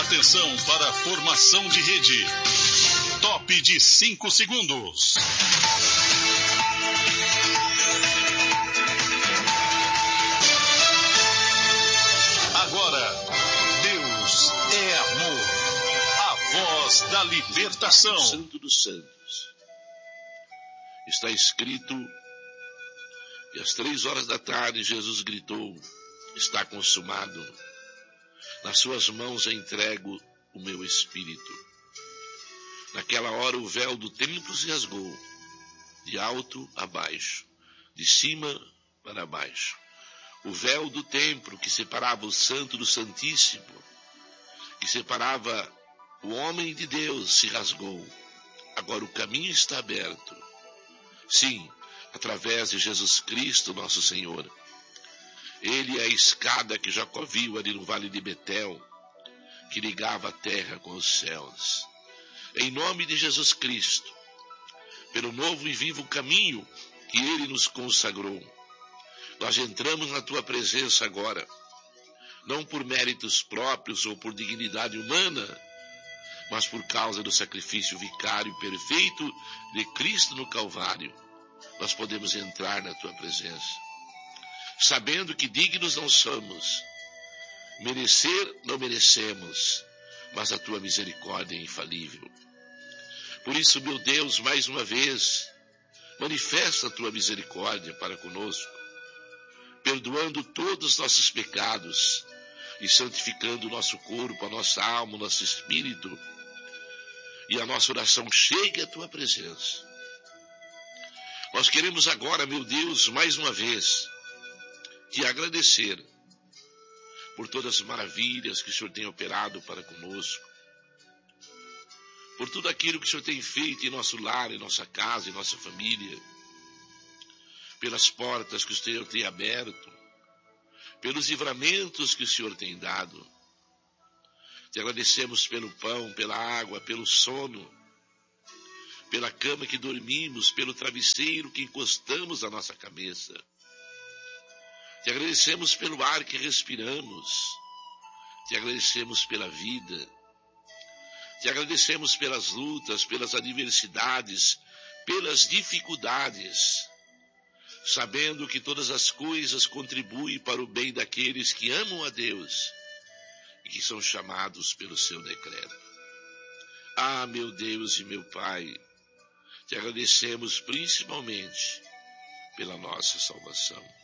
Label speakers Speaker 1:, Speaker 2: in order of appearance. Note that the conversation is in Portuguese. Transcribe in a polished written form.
Speaker 1: Atenção para a formação de rede. Top de 5 segundos. Agora, Deus é amor. A voz da libertação.
Speaker 2: Santo dos Santos. Está escrito que às 3h Jesus gritou: está consumado. Nas suas mãos entrego o meu espírito. Naquela hora o véu do templo se rasgou, de alto a baixo, de cima para baixo. O véu do templo que separava o santo do santíssimo, que separava o homem de Deus, se rasgou. Agora o caminho está aberto. Sim, através de Jesus Cristo, nosso Senhor. Ele é a escada que Jacó viu ali no vale de Betel, que ligava a terra com os céus. Em nome de Jesus Cristo, pelo novo e vivo caminho que Ele nos consagrou, nós entramos na Tua presença agora, não por méritos próprios ou por dignidade humana, mas por causa do sacrifício vicário perfeito de Cristo no Calvário. Nós podemos entrar na Tua presença, sabendo que dignos não somos, merecer não merecemos, mas a Tua misericórdia é infalível. Por isso, meu Deus, mais uma vez, manifesta a Tua misericórdia para conosco, perdoando todos os nossos pecados e santificando o nosso corpo, a nossa alma, o nosso espírito, e a nossa oração chegue à Tua presença. Nós queremos agora, meu Deus, mais uma vez, Te agradecer por todas as maravilhas que o Senhor tem operado para conosco, por tudo aquilo que o Senhor tem feito em nosso lar, em nossa casa, em nossa família, pelas portas que o Senhor tem aberto, pelos livramentos que o Senhor tem dado. Te agradecemos pelo pão, pela água, pelo sono, pela cama que dormimos, pelo travesseiro que encostamos à nossa cabeça. Te agradecemos pelo ar que respiramos. Te agradecemos pela vida. Te agradecemos pelas lutas, pelas adversidades, pelas dificuldades, sabendo que todas as coisas contribuem para o bem daqueles que amam a Deus e que são chamados pelo seu decreto. Ah, meu Deus e meu Pai, te agradecemos principalmente pela nossa salvação.